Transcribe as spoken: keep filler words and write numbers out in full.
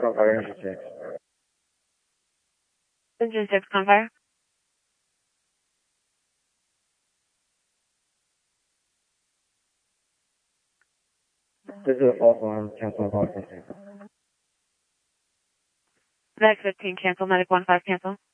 Confire engine six. Engine six, Confire. This is a false alarm. Cancel my policy. Medic fifteen, cancel. Medic one five, cancel.